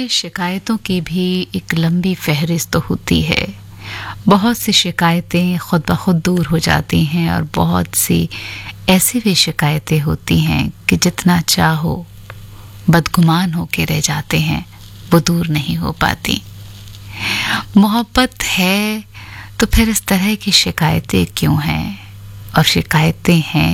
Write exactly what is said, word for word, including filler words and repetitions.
में शिकायतों की भी एक लंबी फहरिस्त होती है। बहुत सी शिकायतें खुद ब खुद दूर हो जाती हैं और बहुत सी ऐसी भी शिकायतें होती हैं कि जितना चाहो बदगुमान होके रह जाते हैं, वो दूर नहीं हो पाती। मोहब्बत है तो फिर इस तरह की शिकायतें क्यों हैं? और शिकायतें हैं